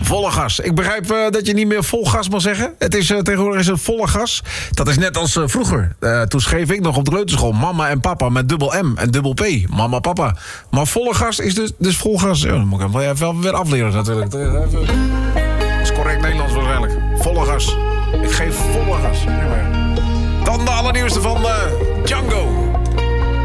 Volle gas. Ik begrijp dat je niet meer vol gas mag zeggen. Het is tegenwoordig is het volle gas. Dat is net als vroeger. Toen schreef ik nog op de kleuterschool mama en papa met dubbel M en dubbel P. Mama, papa. Maar volle gas is dus vol gas. Ja, dan moet ik hem wel even weer afleren natuurlijk. Dat is correct Nederlands waarschijnlijk. Volle gas. Ik geef volle gas. Dan de allernieuwste van Django.